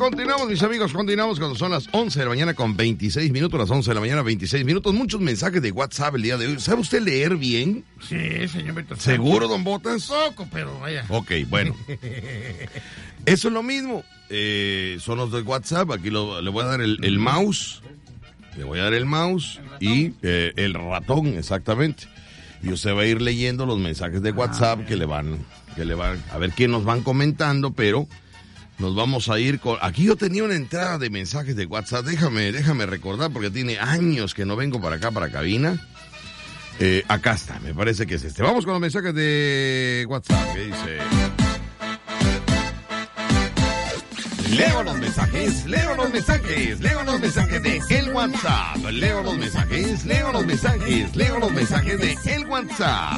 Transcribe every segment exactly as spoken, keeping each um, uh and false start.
continuamos, mis amigos, continuamos cuando son las once de la mañana con veintiséis minutos, las once de la mañana, veintiséis minutos. Muchos mensajes de WhatsApp el día de hoy. ¿Sabe usted leer bien? Sí, señor Beto. ¿Seguro, don Botas? Poco, pero vaya. Ok, bueno. Eso es lo mismo. Eh, son los de WhatsApp. Aquí lo, le voy a dar el, el mouse. Le voy a dar el mouse y eh, el ratón, exactamente. Y usted va a ir leyendo los mensajes de WhatsApp ah, que le van, que le van, a ver qué nos van comentando, pero nos vamos a ir con... Aquí yo tenía una entrada de mensajes de WhatsApp. Déjame, déjame recordar porque tiene años que no vengo para acá, para cabina. Eh, acá está, me parece que es este. Vamos con los mensajes de WhatsApp. ¿Qué dice? Leo los mensajes, leo los mensajes, leo los mensajes de el WhatsApp. Leo los mensajes, leo los mensajes, leo los mensajes de el WhatsApp.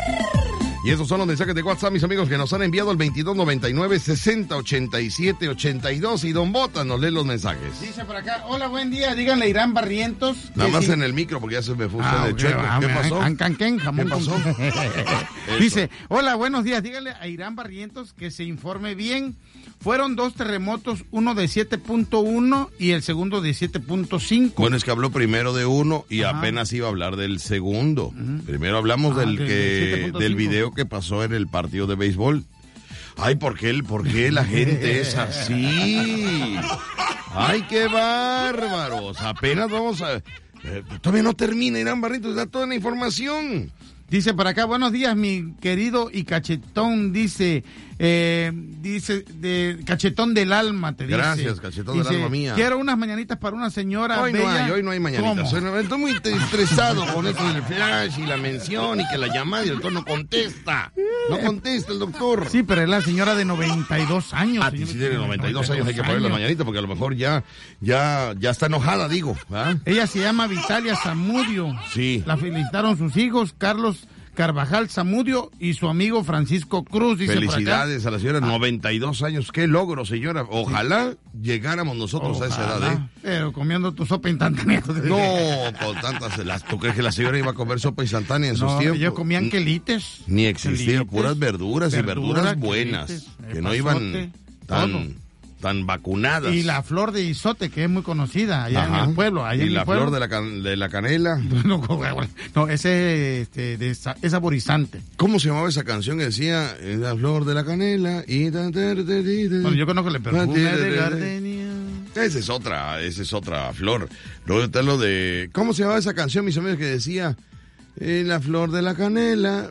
Y esos son los mensajes de WhatsApp, mis amigos, que nos han enviado al veintidós noventa y nueve, sesenta, ochenta y siete, ochenta y dos. Y Don Botas nos lee los mensajes. Dice por acá, hola, buen día, díganle a Irán Barrientos. Nada más si... en el micro porque ya se me fue ah, de okay, chueco. ah, ¿Qué pasó? An, can, can, jamón ¿Qué pasó? Dice, hola, buenos días, díganle a Irán Barrientos que se informe bien. Fueron dos terremotos, uno de siete punto uno y el segundo de siete punto cinco. Bueno, es que habló primero de uno y Ajá. apenas iba a hablar del segundo. Uh-huh. Primero hablamos ah, del, de, que, de del video que pasó en el partido de béisbol. Ay, ¿por qué, ¿por qué la gente es así? Ay, qué bárbaros. Apenas vamos a... Eh, todavía no termina, Irán Barrientos, da toda la información. Dice por acá, buenos días, mi querido y cachetón, dice, eh, dice, de cachetón del alma, te dice. Gracias, cachetón dice, del alma mía. Quiero unas mañanitas para una señora Hoy bella. no hay, hoy no hay mañanitas. ¿Cómo? Estoy muy estresado con esto del flash y la mención y que la llamada y el doctor no contesta. No contesta el doctor. Sí, pero es la señora de noventa y dos años. Ah, si tiene noventa y dos años hay que poner la mañanita porque a lo mejor ya, ya, ya está enojada, digo. ¿Ah? Ella se llama Vitalia Zamudio. Sí. La felicitaron sus hijos, Carlos Carvajal Zamudio y su amigo Francisco Cruz. Dice felicidades a la señora, ah. noventa y dos años, qué logro, señora. Ojalá sí. llegáramos nosotros Ojalá. a esa edad, ¿eh? Pero comiendo tu sopa instantánea. No, con tantas, las, ¿tú crees que la señora iba a comer sopa instantánea en no, sus tiempos? Ellos comían quelites. Ni existían, puras verduras, verduras y verduras buenas, quelites, que no pasote, iban tan... Todo. tan vacunadas. Y la flor de isote, que es muy conocida allá Ajá. en el pueblo. Allá y en la el pueblo. flor de la, can, de la canela. No, no ese este, de, es saborizante. ¿Cómo se llamaba esa canción que decía la flor de la canela? Y bueno, yo conozco el perfume de gardenia. Esa es otra, esa es otra flor. Luego está lo de... ¿Cómo se llamaba esa canción, mis amigos, que decía... Eh, la flor de la canela,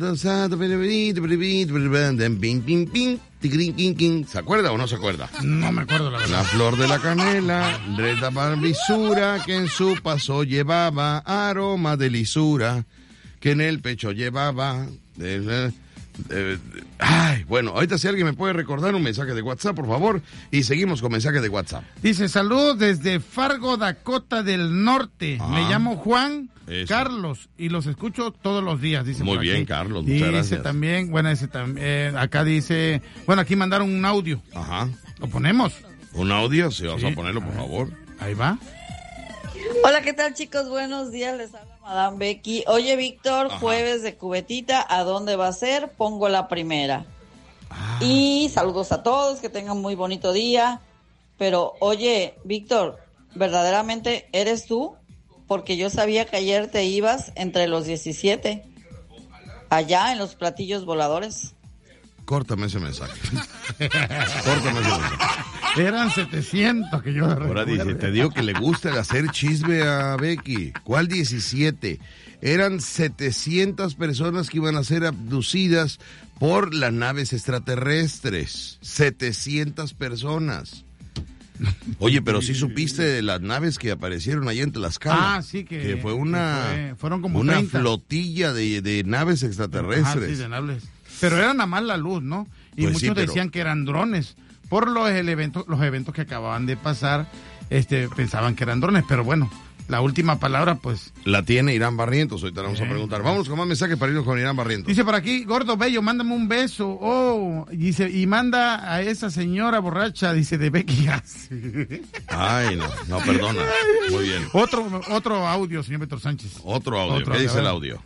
¿se acuerda o no se acuerda? No me acuerdo la verdad. La flor de la canela, reta barbizura, que en su paso llevaba aroma de lisura, que en el pecho llevaba... De, de, de, de, ay, bueno, ahorita si alguien me puede recordar un mensaje de WhatsApp, por favor, y seguimos con mensajes de WhatsApp. Dice, saludos desde Fargo, Dakota del Norte. Ah, me llamo Juan eso. Carlos y los escucho todos los días. Dice muy bien, aquí. Carlos, muchas dice gracias. También, bueno, ese también, eh, acá dice, bueno, aquí mandaron un audio. Ajá. ¿Lo ponemos? ¿Un audio? Sí, vamos sí. a ponerlo, por favor. Ahí va. Hola, ¿qué tal, chicos? Buenos días, les habla Madame Becky. Oye, Víctor, Ajá. jueves de cubetita, ¿a dónde va a ser? Pongo la primera. Ah. Y saludos a todos, que tengan muy bonito día. Pero, oye, Víctor, ¿verdaderamente eres tú? Porque yo sabía que ayer te ibas entre los diecisiete, allá en los platillos voladores. Córtame ese mensaje. Córtame ese mensaje. Eran setecientos que yo Ahora dice, te digo que le gusta el hacer chisme a Becky. ¿Cuál diecisiete? Eran setecientas personas que iban a ser abducidas por las naves extraterrestres. setecientas personas. Oye, pero sí supiste de las naves que aparecieron allá en Tlaxcala. Ah, sí, que, que fue una, que fue, fueron como una treinta. Flotilla de, de naves extraterrestres. Ah, sí, de naves. Pero eran a más la luz, ¿no? Y pues muchos sí, pero... decían que eran drones. Por los, el evento, los eventos que acababan de pasar, este, pensaban que eran drones, pero bueno, la última palabra, pues... La tiene Irán Barrientos, ahorita le vamos eh, a preguntar. Vámonos con más mensajes para irnos con Irán Barrientos. Dice por aquí, Gordo Bello, mándame un beso. Oh, dice, y manda a esa señora borracha, dice, de Becky Gas. Ay, no, no, perdona. Muy bien. Otro, otro audio, señor Víctor Sánchez. Otro audio, otro, ¿qué dice el audio?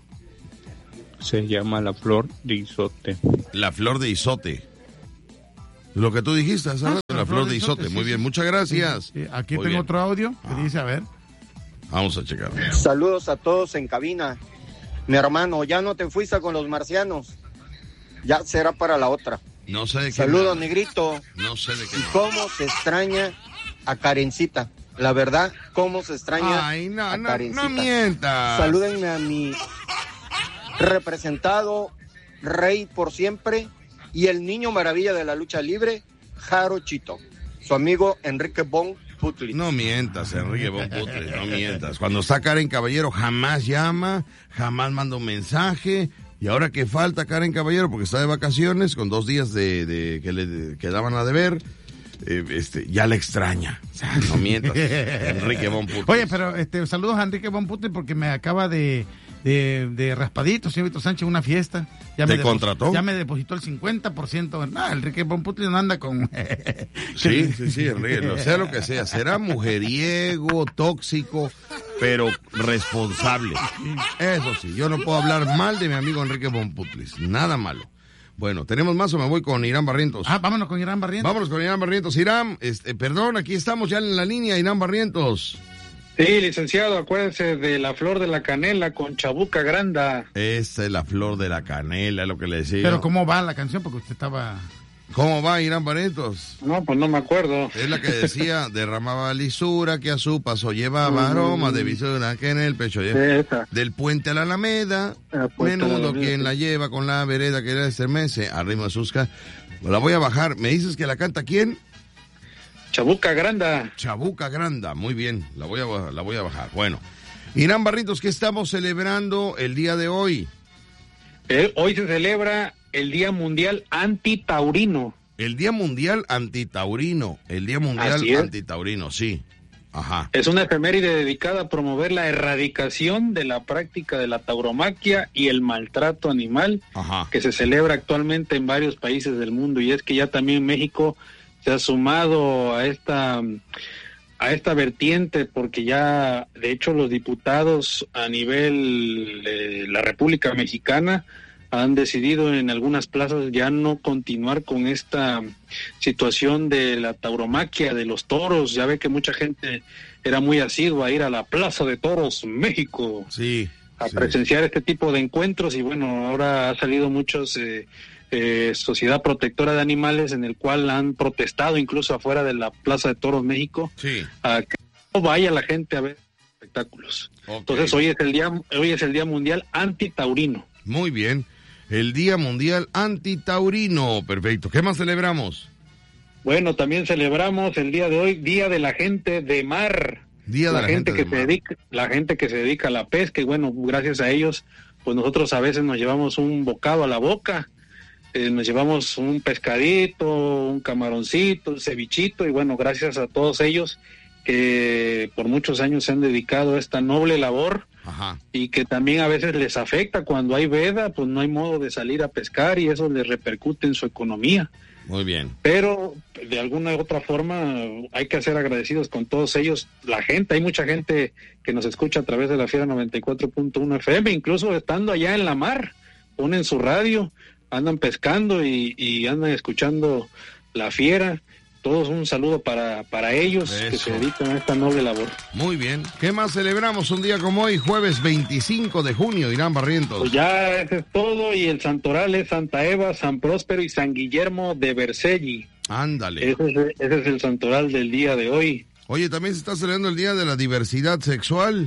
Se llama la flor de isote. La flor de isote. Lo que tú dijiste, ¿sabes? la flor de izote. Muy bien, muchas gracias. Sí, sí. Aquí Muy tengo bien. otro audio que Ah. dice, a ver. Vamos a checar. Saludos a todos en cabina. Mi hermano, ya no te fuiste con los marcianos. Ya será para la otra. No sé de qué. Saludos, me- negrito. No sé de qué. Y me- cómo se extraña a Karencita. La verdad, cómo se extraña Ay, no, a no, Karencita. no mientas. Salúdenme a mi representado, rey por siempre, y el niño maravilla de la lucha libre, Jaro Chito. Su amigo Enrique Von Putli. No mientas, Enrique Von Putli, no mientas. Cuando está Karen Caballero jamás llama, jamás manda un mensaje. Y ahora que falta Karen Caballero porque está de vacaciones, con dos días de, de que le quedaban a deber, eh, este, ya le extraña. O sea, no mientas, Enrique Von Putli. Oye, pero este, saludos a Enrique Von Putli porque me acaba de, de, de raspadito, señor Víctor Sánchez, una fiesta. Ya ¿Te me contrató? Ya me depositó el cincuenta por ciento. No, Enrique Von Putli no anda con... Sí, sí, sí, Enrique, lo sea lo que sea, será mujeriego, tóxico, pero responsable. Eso sí, yo no puedo hablar mal de mi amigo Enrique Von Putlis, nada malo. Bueno, ¿tenemos más o me voy con Irán Barrientos? Ah, vámonos con Irán Barrientos. Vámonos con Irán Barrientos. Irán, este, perdón, aquí estamos ya en la línea, Irán Barrientos. Sí, licenciado, acuérdese de la flor de la canela con Chabuca Granda. Esta es la flor de la canela, es lo que le decía. Pero ¿cómo va la canción? Porque usted estaba... ¿Cómo va Irán Barrientos? No, pues no me acuerdo. Es la que decía, derramaba lisura que a su paso llevaba aroma de visura que en el pecho lleva. Sí, esa. Del puente a la Alameda, Ah, puente a la menudo Alameda, quien sí. la lleva con la vereda que era estremece, al ritmo de sus ca... La voy a bajar. ¿Me dices que la canta quién? Chabuca Granda. Chabuca Granda. Muy bien, la voy a, ba- la voy a bajar. Bueno, Irán Barrientos, ¿qué estamos celebrando el día de hoy? Eh, hoy se celebra el Día Mundial Antitaurino. El Día Mundial Antitaurino. El Día Mundial Así es. Antitaurino, sí. Ajá. Es una efeméride dedicada a promover la erradicación de la práctica de la tauromaquia y el maltrato animal Ajá. que se celebra actualmente en varios países del mundo. Y es que ya también México se ha sumado a esta a esta vertiente porque ya de hecho los diputados a nivel de la República Mexicana han decidido en algunas plazas ya no continuar con esta situación de la tauromaquia, de los toros. Ya ve que mucha gente era muy asidua a ir a la Plaza de Toros México Sí. a sí. presenciar este tipo de encuentros y bueno, ahora ha salido muchos eh, eh, Sociedad Protectora de Animales en el cual han protestado incluso afuera de la Plaza de Toros México Sí. a que no vaya la gente a ver espectáculos. Ok. Entonces hoy es el día hoy es el día mundial antitaurino. Muy bien. El Día Mundial Antitaurino. Perfecto. ¿Qué más celebramos? Bueno, también celebramos el día de hoy Día de la Gente de Mar. Día de la, la gente, gente que de se mar. dedica, la gente que se dedica a la pesca y bueno, gracias a ellos, pues nosotros a veces nos llevamos un bocado a la boca, eh, nos llevamos un pescadito, un camaroncito, un cevichito y bueno, gracias a todos ellos que por muchos años se han dedicado a esta noble labor Ajá. y que también a veces les afecta cuando hay veda, pues no hay modo de salir a pescar y eso les repercute en su economía. Muy bien. Pero de alguna u otra forma hay que ser agradecidos con todos ellos. La gente, hay mucha gente que nos escucha a través de la Fiera noventa y cuatro punto uno F M, incluso estando allá en la mar, ponen su radio, andan pescando y, y andan escuchando la Fiera. Todos un saludo para, para ellos Eso. que se dedican a esta noble labor. Muy bien. ¿Qué más celebramos un día como hoy, jueves veinticinco de junio, Irán Barrientos? Pues ya eso es todo y el santoral es Santa Eva, San Próspero y San Guillermo de Vercelli. Ándale. Ese es, ese es el santoral del día de hoy. Oye, también se está celebrando el Día de la Diversidad Sexual.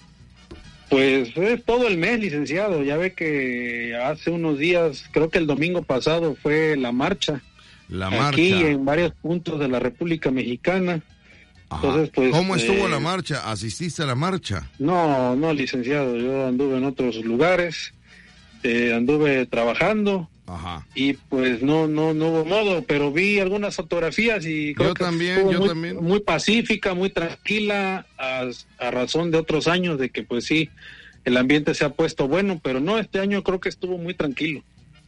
Pues es todo el mes, licenciado. Ya ve que hace unos días, creo que el domingo pasado fue la marcha. La Aquí marcha. en varios puntos de la República Mexicana. Ajá. Entonces, pues, ¿Cómo estuvo eh, la marcha? ¿Asististe a la marcha? No, no, licenciado. Yo anduve en otros lugares, eh, anduve trabajando Ajá. y pues no, no, no hubo modo. Pero vi algunas fotografías y creo Yo que también, estuvo yo muy, también. muy pacífica, muy tranquila, a, a razón de otros años de que pues sí, el ambiente se ha puesto bueno, pero no, este año creo que estuvo muy tranquilo.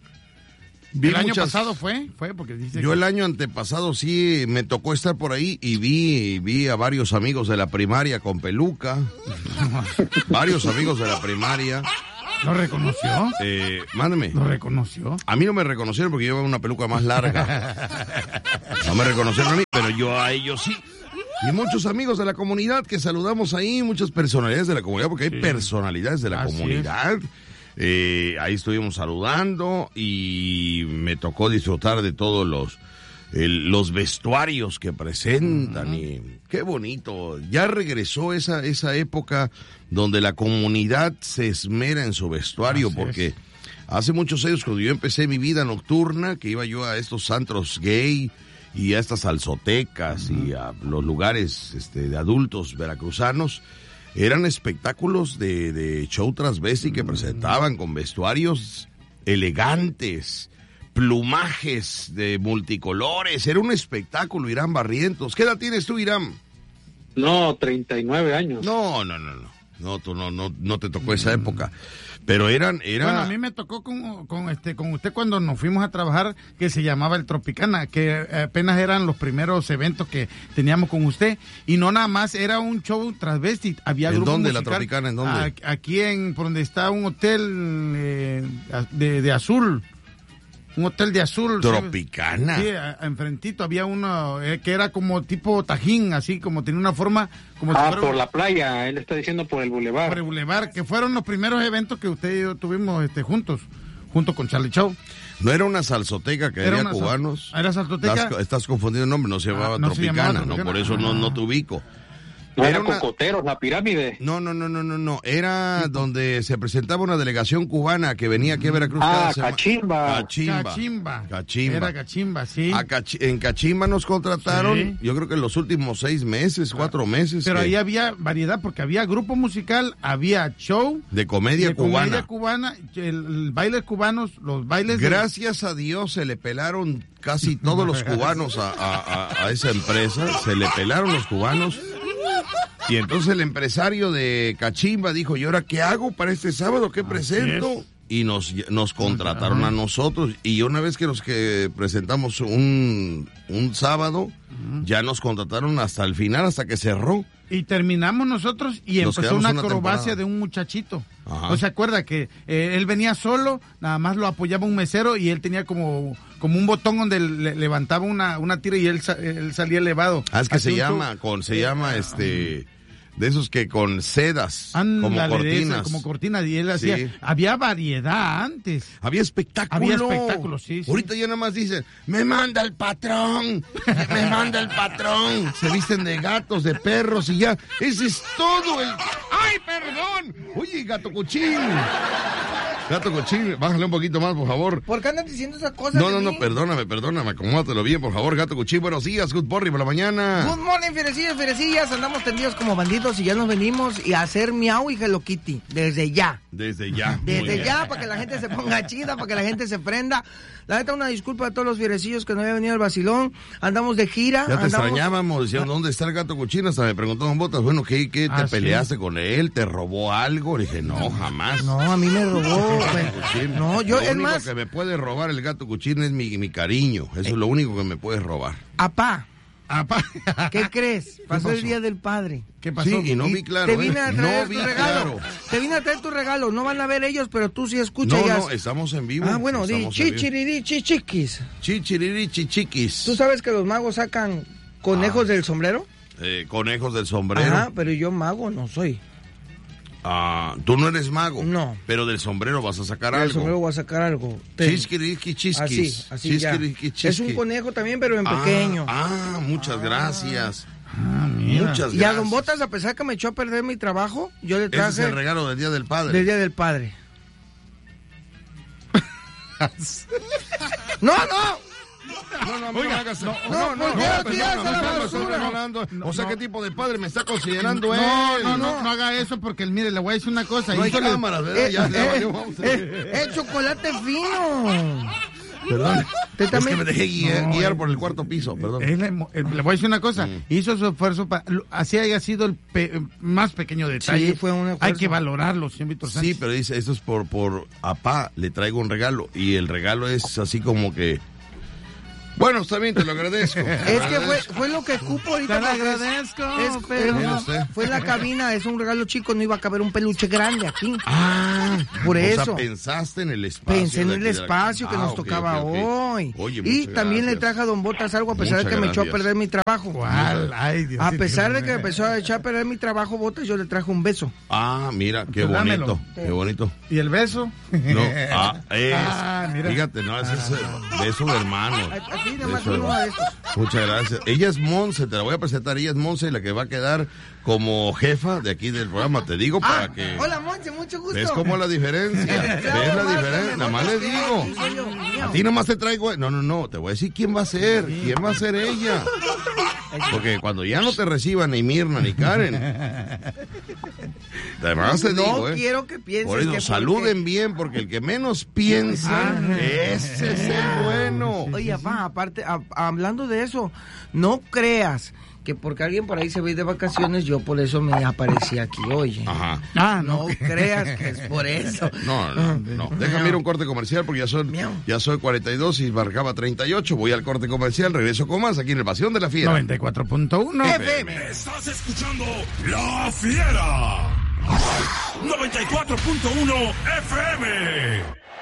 Vi ¿El año muchas- pasado fue? Fue porque dice Yo que- el año antepasado sí me tocó estar por ahí y vi, vi a varios amigos de la primaria con peluca. Varios amigos de la primaria. ¿Lo reconoció? Eh, mándeme. ¿Lo reconoció? A mí no me reconocieron porque yo llevaba una peluca más larga. No me reconocieron a mí, pero yo a ellos sí. Y muchos amigos de la comunidad que saludamos ahí, muchas personalidades de la comunidad, porque hay sí. personalidades de la Así comunidad. Eh, ahí estuvimos saludando y me tocó disfrutar de todos los, el, los vestuarios que presentan. Uh-huh. Y qué bonito. Ya regresó esa, esa época donde la comunidad se esmera en su vestuario, Así porque es. hace muchos años cuando yo empecé mi vida nocturna, que iba yo a estos antros gay y a estas salsotecas uh-huh. y a los lugares este, de adultos veracruzanos, eran espectáculos de, de show transvesti que uh-huh. presentaban con vestuarios elegantes, plumajes de multicolores. Era un espectáculo, Irán Barrientos. ¿Qué edad tienes tú, Irán? No, treinta y nueve años. No, no, no, no. No, tú no, no, no te tocó esa época. Pero eran, eran... Bueno, a mí me tocó con, con este, con usted cuando nos fuimos a trabajar, que se llamaba el Tropicana, que apenas eran los primeros eventos que teníamos con usted, y no nada más, era un show transvesti, había ¿En grupo dónde musical, la Tropicana? ¿En dónde? A, aquí en, por donde está un hotel eh, de, de azul. Un hotel de azul. Tropicana. Sí, a, a enfrentito había uno eh, que era como tipo Tajín, así como tenía una forma como Ah, si fuera, por la playa, él está diciendo por el bulevar. Por el bulevar, que fueron los primeros eventos que usted y yo tuvimos este, juntos, junto con Charlie Chow. No era una salsoteca que Era había una sal- cubanos. ¿Era salsoteca? Estás, estás confundiendo el nombre, no se llamaba Ah, no se Tropicana, llamaba no, Tropicana. por eso no, no te ubico. No era una- Cocoteros, la pirámide. No, no, no, no, no, no. Era donde se presentaba una delegación cubana que venía aquí a Veracruz Ah, cada semana. Cachimba. Cachimba. Cachimba. Cachimba. Era Cachimba, sí. A Cachi- en Cachimba nos contrataron, Sí. yo creo que en los últimos seis meses, cuatro meses. Pero que- ahí había variedad, porque había grupo musical, había show. de comedia de cubana. comedia cubana, el, el bailes cubanos, los bailes de- Gracias a Dios se le pelaron casi todos los cubanos a, a- a- a esa empresa, se le pelaron los cubanos. Y entonces el empresario de Cachimba dijo, ¿y ahora qué hago para este sábado? ¿Qué presento? Y nos, nos contrataron a nosotros. Y una vez que nos que presentamos un, un sábado, ya nos contrataron hasta el final, hasta que cerró. Y terminamos nosotros y Nos empezó quedamos una una acrobacia temporada. de un muchachito. Ajá. ¿No se acuerda que eh, él venía solo, nada más lo apoyaba un mesero y él tenía como, como un botón donde le, levantaba una, una tira y él, sa- él salía elevado? Ah, es que Hacía se un show. llama, con, se llama este, de esos que con sedas, Ándale, como de cortinas. esas, como cortinas, y él hacía, Sí. había variedad antes. Había espectáculo. Había espectáculos, sí, sí. Ahorita ya nada más dicen, me manda el patrón, me manda el patrón. Se visten de gatos, de perros y ya. Ese es todo el... ¡Ay, perdón! Oye, gato cochín. Gato cochín, bájale un poquito más, por favor. ¿Por qué andas diciendo esas cosas? No, de no, no, mí? perdóname, perdóname, acomódatelo bien, por favor, gato cochín. Buenos días, good morning por la mañana. Good morning, fierecillos, fierecillas. Andamos tendidos como bandidos y ya nos venimos y a hacer miau y Hello Kitty. Desde ya. Desde ya. Muy Desde bien. ya, para que la gente se ponga chida, para que la gente se prenda. La neta, una disculpa a todos los fierecillos que no había venido al vacilón. Andamos de gira. Ya te andamos... extrañábamos, decían, ¿dónde está el gato cochino? Hasta me preguntó Don Botas, bueno, ¿qué, qué te Ah, sí. peleaste con él? ¿Te robó algo? Le dije, no, jamás. No, a mí me robó. güey. Cochín. No, yo, lo es único más, que me puede robar el gato cochín es mi, mi cariño. Eso es lo único que me puede robar. apá, Apá. ¿qué crees? Pasó pasó? el día del padre. ¿Qué pasó? Sí, y no Y vi claro. Te ¿eh? vine a traer No tu vi regalo. claro. Te vine a traer tu regalo. No van a ver ellos, pero tú sí escuchas. No, ya. no, estamos en vivo. Ah, bueno, di estamos en vivo. chichiriri, chichiquis. Chichiriri, chichiquis. ¿Tú sabes que los magos sacan conejos Ah. del sombrero? Eh, conejos del sombrero. Ajá, pero yo mago no soy. Ah, tú no eres mago. No. Pero del sombrero vas a sacar Del algo. sombrero voy a sacar algo. Te- Chisquiriqui, chisquis. Así, así ya. Chisquiriqui, Es chisquis. un conejo también, pero en Ah, pequeño. Ah, muchas gracias. Ah, mira. Muchas Y gracias. a Don Botas, a pesar que me echó a perder mi trabajo, yo le Ese es el traje regalo del Día del Padre. del Día del Padre. ¡No, no! No, no, Oiga, no, hagas- no, no, no, no, no, ¿por qué perdóname, tiras a la perdóname, basura? estoy hablando. O sea, no. ¿qué tipo de padre me está considerando él? No, no, no, no haga eso porque, mire, le voy a decir una cosa. No hay Hizo le- cámaras, ¿verdad? Eh, Ya, ya eh, valió, vamos a ver. eh, eh, chocolate fino. Perdón. Te Es también- que me dejé guiar, No, guiar eh, por el cuarto piso, perdón. Él le, mo- eh, le voy a decir una cosa, Mm. hizo su esfuerzo para, lo- así haya sido el pe- más pequeño detalle. Sí, fue un esfuerzo. Hay que valorarlo, señor Víctor Sánchez. Sí, pero dice, esto es por, por apá, le traigo un regalo. Y el regalo es así como que Bueno, está bien, te lo agradezco. Es que fue, fue lo que cupo ahorita. Te lo agradezco, es, pero... no, fue en la cabina, es un regalo chico, no iba a caber un peluche grande aquí. Ah, por o eso. sea, pensaste en el espacio. Pensé en el espacio la... que ah, nos okay, tocaba okay, okay. hoy. Oye, y también gracias. Le traje a Don Botas algo a pesar muchas de que gracias. Me echó a perder mi trabajo. ¿Cuál? Ay, Dios, a pesar de que me empezó a echar a perder mi trabajo, Botas, yo le traje un beso. Ah, mira, qué pues bonito, dámelo. Qué bonito. ¿Y el beso? No, ah, es, ah, mira. Fíjate, no, ese es el beso de hermano. Así nada más uno de estos. Muchas gracias. Ella es Monse, te la voy a presentar. Ella es Monse, la que va a quedar como jefa de aquí del programa. Te digo para ah, que... Hola, Monse, mucho gusto. ¿Ves cómo la diferencia? ¿Ves la diferencia? Nada más le digo. A ti nomás te traigo... No, no, no. Te voy a decir quién va a ser. ¿Quién va a ser ella? Porque cuando ya no te reciban ni Mirna ni Karen... Además te digo, no ¿eh? quiero que pienses Por eso, que saluden porque... bien, porque el que menos piensa, ese es el bueno. Oye, papá, aparte, a, hablando de eso, no creas que porque alguien por ahí se va a ir de vacaciones, yo por eso me aparecí aquí hoy. Ajá. Ah, no, no creas que es por eso. No, no, no. Déjame ir a un corte comercial porque ya son, ya soy cuarenta y dos y marcaba treinta y ocho. Voy al corte comercial, regreso con más aquí en el Pasión de la Fiera. noventa y cuatro punto uno F M. Estás escuchando La Fiera. noventa y cuatro punto uno F M.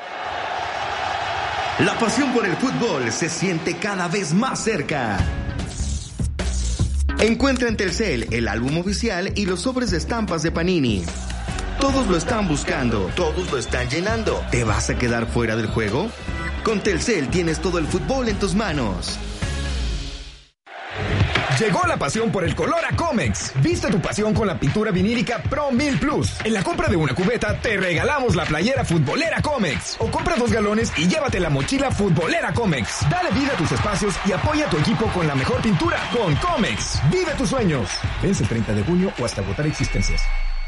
La pasión por el fútbol se siente cada vez más cerca. Encuentra en Telcel el álbum oficial y los sobres de estampas de Panini. Todos lo están buscando, todos lo están llenando. ¿Te vas a quedar fuera del juego? Con Telcel tienes todo el fútbol en tus manos. Llegó la pasión por el color a Comex. Viste tu pasión con la pintura vinílica Pro mil Plus. En la compra de una cubeta te regalamos la playera futbolera Comex. O compra dos galones y llévate la mochila futbolera Comex. Dale vida a tus espacios y apoya a tu equipo con la mejor pintura con Comex. Vive tus sueños. Vence el treinta de junio o hasta agotar existencias.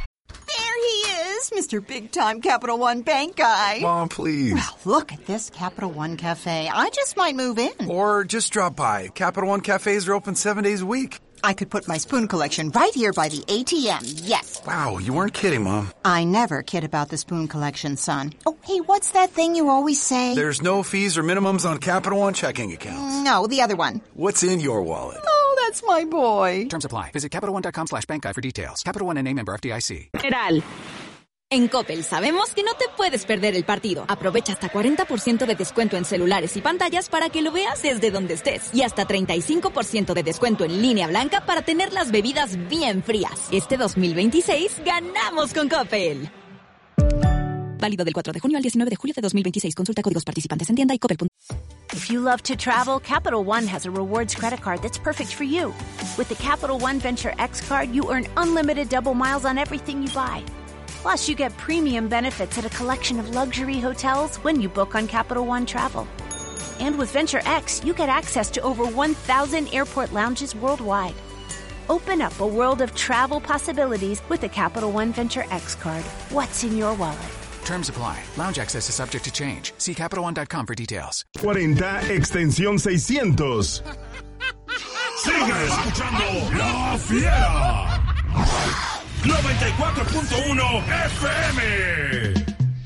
Mister Big Time Capital One Bank guy. Mom, please. Well, look at this Capital One Cafe. I just might move in. Or just drop by. Capital One cafes are open seven days a week. I could put my spoon collection right here by the A T M. Yes. Wow, you weren't kidding, Mom. I never kid about the spoon collection, son. Oh, hey, what's that thing you always say? There's no fees or minimums on Capital One checking accounts. No, the other one. What's in your wallet? Oh, that's my boy. Terms apply. Visit CapitalOne.com slash bank guide for details. Capital One N A member F D I C. General. En Coppel sabemos que no te puedes perder el partido. Aprovecha hasta cuarenta por ciento de descuento en celulares y pantallas para que lo veas desde donde estés. Y hasta treinta y cinco por ciento de descuento en línea blanca para tener las bebidas bien frías. Este dos mil veintiséis ganamos con Coppel. Válido del cuatro de junio al diecinueve de julio de dos mil veintiséis. Consulta códigos participantes en tienda y coppel punto com. If you love to travel, Capital One has a rewards credit card that's perfect for you. With the Capital One Venture X card, you earn unlimited double miles on everything you buy. Plus, you get premium benefits at a collection of luxury hotels when you book on Capital One Travel. And with Venture X, you get access to over one thousand airport lounges worldwide. Open up a world of travel possibilities with the Capital One Venture X card. What's in your wallet? Terms apply. Lounge access is subject to change. See Capital One dot com for details. cuarenta, extensión seiscientos. Sigue escuchando La Fiera. noventa y cuatro punto uno F M.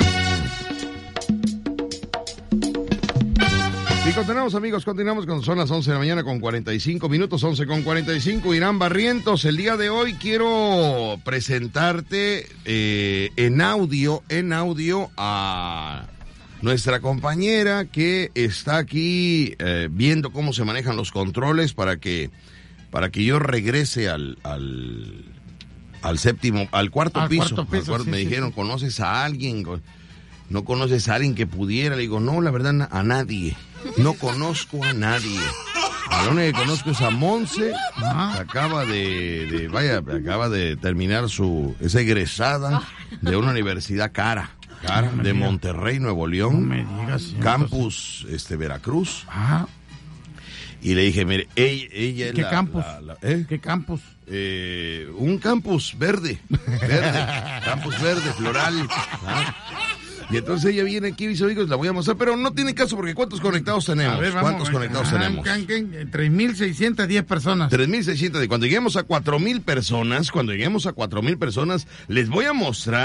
Y continuamos, amigos, continuamos cuando son las once de la mañana con cuarenta y cinco minutos, once con cuarenta y cinco. Irán Barrientos, el día de hoy quiero presentarte eh, en audio, en audio a nuestra compañera que está aquí eh, viendo cómo se manejan los controles para que, para que yo regrese al, al, al séptimo, al cuarto al piso. Cuarto piso al cuarto, sí, me sí, dijeron, sí. ¿conoces a alguien? ¿No conoces a alguien que pudiera? Le digo, no, la verdad, a nadie. No conozco a nadie. A la única que conozco es a Monse, que acaba de, de, vaya, acaba de terminar su, es egresada de una universidad cara, cara, no de Monterrey, Nuevo León, no me digas, campus, este, Veracruz. Ajá. Y le dije, mire, ella, ella es ¿Qué la, campus? la, la, ¿eh? ¿Qué campus? Eh, un campus verde, verde, campus verde, floral. ¿Ah? Y entonces ella viene aquí y dice, oiga, la voy a mostrar, pero no tiene caso porque ¿cuántos conectados tenemos? A ver, vamos, ¿Cuántos conectados ah, tenemos? tres mil seiscientas diez personas. tres mil seiscientos diez. Cuando lleguemos a cuatro mil personas, cuando lleguemos a cuatro mil personas, les voy a mostrar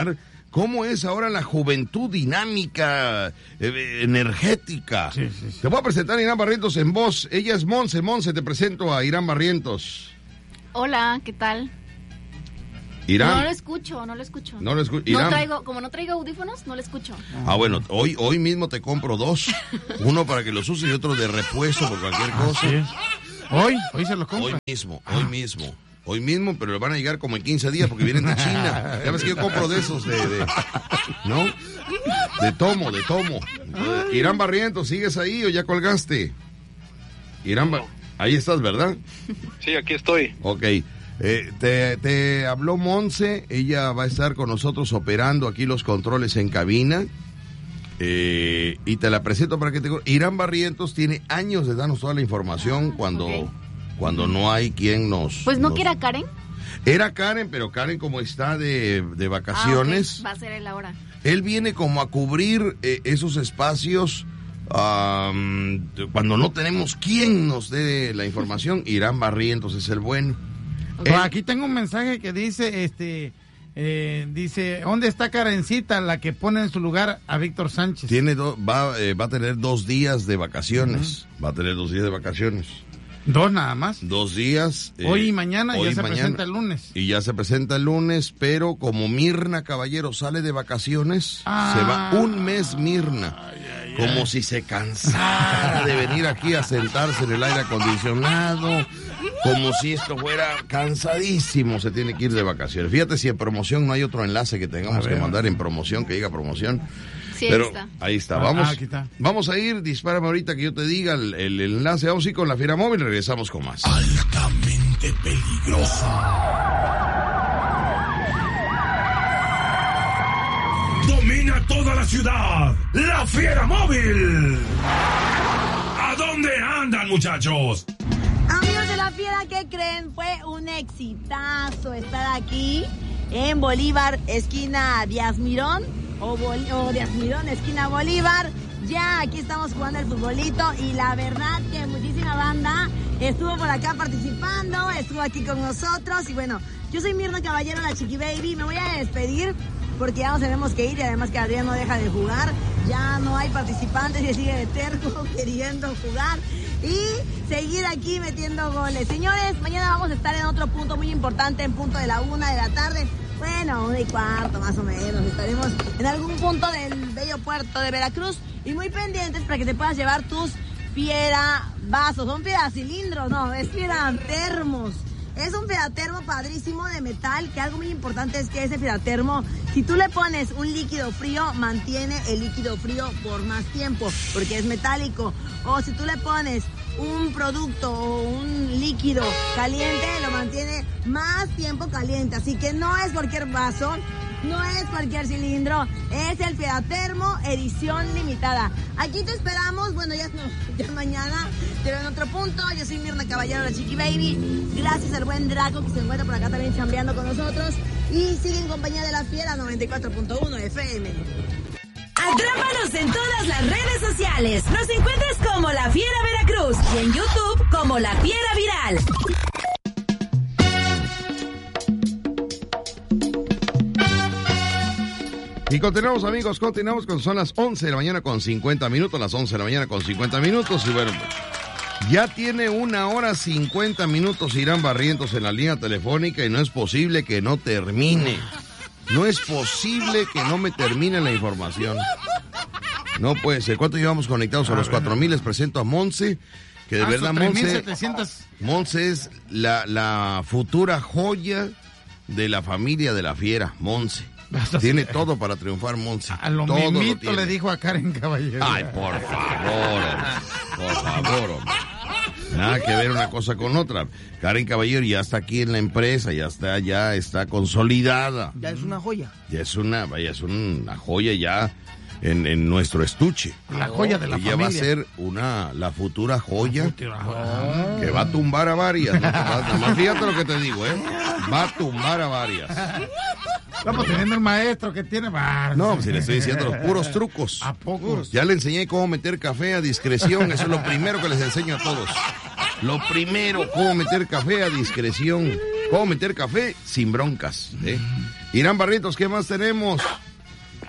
¿Cómo es ahora la juventud dinámica, eh, energética? Sí, sí, sí. Te voy a presentar a Irán Barrientos en voz. Ella es Monse. Monse, te presento a Irán Barrientos. Hola, ¿qué tal? Irán. No lo escucho, no lo escucho. No lo escucho. No Irán. traigo, como no traigo audífonos, no lo escucho. Ah, bueno, hoy, hoy mismo te compro dos. Uno para que los uses y otro de repuesto por cualquier cosa. Sí. Hoy, hoy se los compro. Hoy mismo, hoy mismo. Hoy mismo, pero le van a llegar como en quince días porque vienen de China. Ya ves que yo compro de esos, de, de ¿no? De tomo, de tomo. Eh, Irán Barrientos, ¿sigues ahí o ya colgaste? Irán, Bar- ahí estás, ¿verdad? Sí, aquí estoy. Ok. Eh, te, te habló Monse, ella va a estar con nosotros operando aquí los controles en cabina. Eh, y te la presento para que te... Irán Barrientos tiene años de darnos toda la información cuando, ok. cuando no hay quien nos... Pues no nos- que era Karen. Era Karen, pero Karen como está de, de vacaciones, Ah, ok. Va a ser él ahora. él viene como a cubrir eh, esos espacios um, de- cuando no tenemos quien nos dé la información. Irán Barrientos es el bueno. Okay. Ah, aquí tengo un mensaje que dice, este, eh, dice, ¿dónde está Karencita, la que pone en su lugar a Víctor Sánchez? Tiene do- va, eh, va a tener dos días de vacaciones. Uh-huh. Va a tener dos días de vacaciones. Dos nada más. Dos días. Eh, hoy y mañana, hoy ya se mañana, presenta el lunes. Y ya se presenta el lunes, pero como Mirna Caballero sale de vacaciones, ah. se va un mes Mirna. Ay, ay, como ay. si se cansara de venir aquí a sentarse en el aire acondicionado. Como si esto fuera cansadísimo, se tiene que ir de vacaciones. Fíjate si en promoción no hay otro enlace que tengamos ver, que mandar en promoción, que diga promoción. Sí, pero ahí está. Ahí está. Vamos, ah, aquí está. Vamos a ir, dispárame ahorita que yo te diga el, el enlace. Vamos a ir con la Fiera Móvil y regresamos con más. Altamente peligroso. Domina toda la ciudad. La Fiera Móvil. ¿A dónde andan, muchachos? Amigos de la Fiera, ¿qué creen? Fue un exitazo estar aquí en Bolívar, esquina Díaz Mirón, o, Bol- o Díaz Mirón, esquina Bolívar. Ya aquí estamos jugando el futbolito y la verdad que muchísima banda estuvo por acá participando, estuvo aquí con nosotros y bueno, yo soy Mirna Caballero, la Chiqui Baby, me voy a despedir porque ya nos tenemos que ir y además que Adrián no deja de jugar, ya no hay participantes y sigue de terco queriendo jugar y seguir aquí metiendo goles. Señores, mañana vamos a estar en otro punto muy importante, en punto de la una de la tarde. Bueno, una y cuarto más o menos. Estaremos en algún punto del bello puerto de Veracruz y muy pendientes para que te puedas llevar tus Fiera vasos. Son Fiera cilindros, no, es Fiera termos. Es un Fieratermo padrísimo de metal, que algo muy importante es que ese Fieratermo, si tú le pones un líquido frío, mantiene el líquido frío por más tiempo, porque es metálico. O si tú le pones un producto o un líquido caliente, lo mantiene más tiempo caliente. Así que no es cualquier vaso, no es cualquier cilindro, es el Fieratermo edición limitada. Aquí te esperamos, bueno, ya, no, ya mañana te veo en otro punto. Yo soy Mirna Caballero, la Chiqui Baby. Gracias al buen Draco que se encuentra por acá también chambeando con nosotros. Y sigue en compañía de la Fiera noventa y cuatro punto uno F M. Atrápanos en todas las redes sociales. Nos encuentras como La Fiera Veracruz y en YouTube como La Fiera Viral. Y continuamos, amigos, continuamos con son las once de la mañana con cincuenta minutos, las once de la mañana con cincuenta minutos y bueno, ya tiene una hora cincuenta minutos Irán Barrientos en la línea telefónica y no es posible que no termine. No es posible que no me termine la información. No puede ser. ¿Cuánto llevamos conectados? A los cuatro mil les presento a Monse, que de ah, verdad tres mil Monse, setecientos. Monse es la, la futura joya de la familia de la Fiera, Monse. Tiene todo para triunfar, Monse. A lo todo mismito lo le dijo a Karen Caballero. Ay, por favor, hombre. Por favor, hombre. Nada que ver una cosa con otra. Karen Caballero ya está aquí en la empresa, ya está, ya está consolidada. Ya es una joya. Ya es una, vaya, es una joya ya en, en nuestro estuche. La joya de la Ella familia. va a ser una, la futura joya La futura joya. que va a tumbar a varias. ¿No? Nada más fíjate lo que te digo, ¿eh? Va a tumbar a varias. Estamos teniendo el maestro que tiene... No, si le estoy diciendo los puros trucos. ¿A poco? Ya le enseñé cómo meter café a discreción. Eso es lo primero que les enseño a todos. Lo primero, cómo meter café a discreción. Cómo meter café sin broncas. ¿eh? Irán Barrientos, ¿qué más tenemos?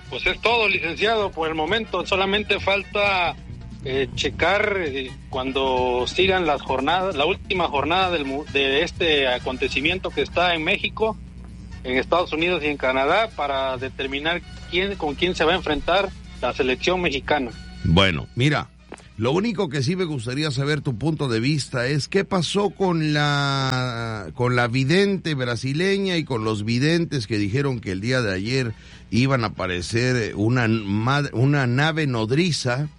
Pues es todo, licenciado, por el momento. Solamente falta eh, checar eh, cuando sigan las jornadas, la última jornada del, de este acontecimiento que está en México, en Estados Unidos y en Canadá, para determinar quién con quién se va a enfrentar la selección mexicana. Bueno, mira, lo único que sí me gustaría saber tu punto de vista es qué pasó con la con la vidente brasileña y con los videntes que dijeron que el día de ayer iban a aparecer una, una nave nodriza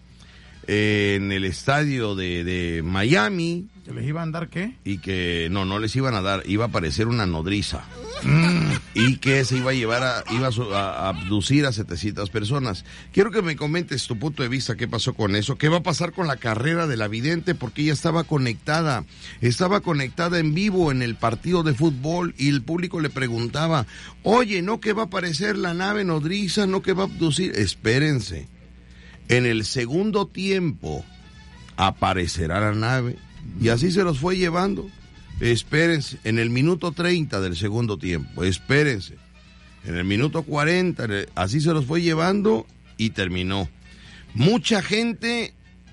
en el estadio de, de Miami. ¿Que les iban a dar qué? Y que no, no les iban a dar, iba a aparecer una nodriza. Mm. Y que se iba a llevar a, iba a, a abducir a setecientas personas. Quiero que me comentes tu punto de vista, qué pasó con eso, qué va a pasar con la carrera de la vidente, porque ella estaba conectada, estaba conectada en vivo en el partido de fútbol y el público le preguntaba, oye, ¿no que va a aparecer la nave nodriza? ¿No que va a abducir? Espérense, en el segundo tiempo aparecerá la nave y así se los fue llevando. Espérense, en el minuto treinta del segundo tiempo, espérense, en el minuto cuarenta, así se los fue llevando y terminó. Mucha gente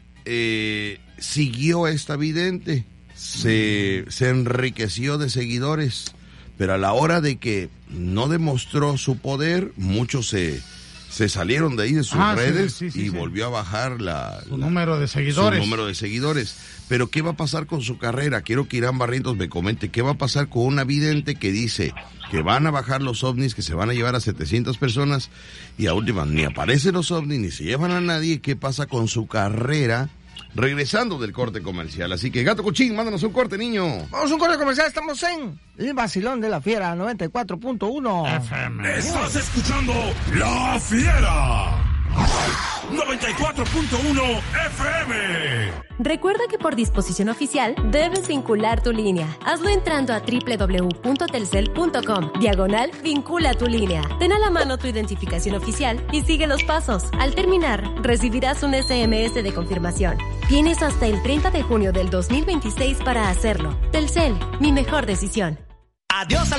eh, siguió a esta vidente, se, se enriqueció de seguidores, pero a la hora de que no demostró su poder, muchos se, se salieron de ahí de sus ah, redes sí, sí, sí, y sí. volvió a bajar la, su la, número de seguidores. Su número de seguidores. Pero ¿qué va a pasar con su carrera? Quiero que Irán Barrientos me comente qué va a pasar con una vidente que dice que van a bajar los ovnis, que se van a llevar a setecientas personas y a última ni aparecen los ovnis ni se llevan a nadie. ¿Qué pasa con su carrera? Regresando del corte comercial. Así que, Gato Cochín, mándanos un corte, niño. Vamos a un corte comercial, estamos en el Vacilón de la Fiera noventa y cuatro punto uno F M. Estás escuchando La Fiera noventa y cuatro punto uno F M. Recuerda que por disposición oficial debes vincular tu línea. Hazlo entrando a doble u doble u doble u punto telcel punto com, diagonal vincula tu línea. Ten a la mano tu identificación oficial y sigue los pasos. Al terminar, recibirás un ese eme ese de confirmación. Tienes hasta el treinta de junio del dos mil veintiséis para hacerlo. Telcel, mi mejor decisión. Adiós.